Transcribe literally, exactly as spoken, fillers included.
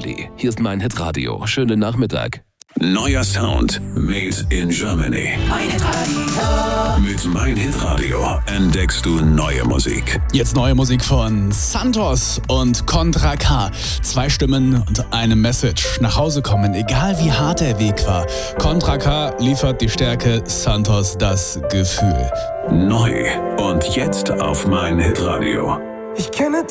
Germany. Hier ist mein Hitradio. Schönen Nachmittag. Neuer Sound made in Germany. Mein Hitradio. Mit Mein Hitradio entdeckst du neue Musik. Jetzt neue Musik von Santos und Contra K. Zwei Stimmen und eine Message. Nach Hause kommen, egal wie hart der Weg war. Contra K liefert die Stärke, Santos das Gefühl. Neu und jetzt auf Mein Hitradio. Ich kenne